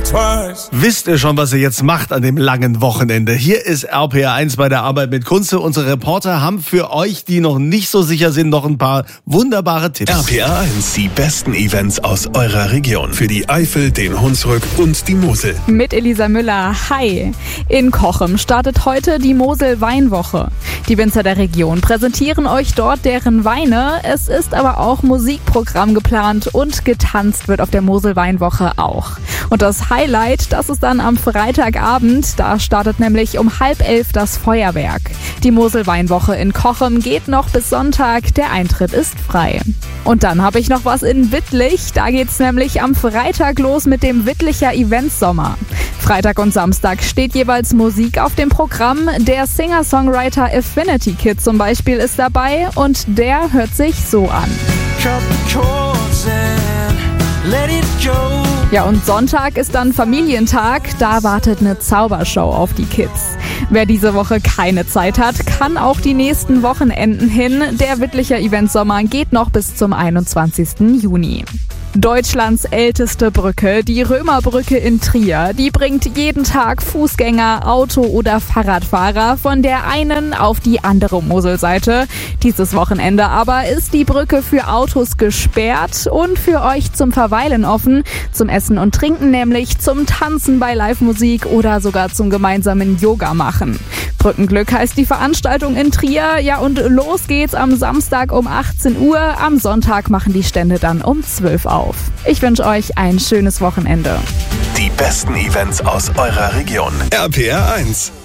twice. Wisst ihr schon, was ihr jetzt macht an dem langen Wochenende? Hier ist RPR1 bei der Arbeit mit Kunze. Unsere Reporter haben für euch, die noch nicht so sicher sind, noch ein paar wunderbare Tipps. RPR1, die besten Events aus eurer Region. Für die Eifel, den Hunsrück und die Mosel. Mit Elisa Müller. Hi. In Cochem startet heute die Mosel-Weinwoche. Die Winzer der Region präsentieren euch dort deren Weine. Es ist aber auch Musikprogramm geplant und getanzt wird auf der Mosel-Weinwoche auch. Und das Highlight, das ist dann am Freitagabend. Da startet nämlich um 10:30 das Feuerwerk. Die Mosel-Weinwoche in Cochem geht noch bis Sonntag. Der Eintritt ist frei. Und dann habe ich noch was in Wittlich. Da geht's nämlich am Freitag los mit dem Wittlicher Eventsommer. Freitag und Samstag steht jeweils Musik auf dem Programm. Der Singer-Songwriter Affinity Kid zum Beispiel ist dabei und der hört sich so an. Ja, und Sonntag ist dann Familientag. Da wartet eine Zaubershow auf die Kids. Wer diese Woche keine Zeit hat, kann auch die nächsten Wochenenden hin. Der Wittlicher Eventsommer geht noch bis zum 21. Juni. Deutschlands älteste Brücke, die Römerbrücke in Trier, die bringt jeden Tag Fußgänger, Auto- oder Fahrradfahrer von der einen auf die andere Moselseite. Dieses Wochenende aber ist die Brücke für Autos gesperrt und für euch zum Verweilen offen, zum Essen und Trinken nämlich, zum Tanzen bei Live-Musik oder sogar zum gemeinsamen Yoga machen. Brückenglück heißt die Veranstaltung in Trier. Ja, und los geht's am Samstag um 18 Uhr. Am Sonntag machen die Stände dann um 12 auf. Ich wünsche euch ein schönes Wochenende. Die besten Events aus eurer Region. RPR1.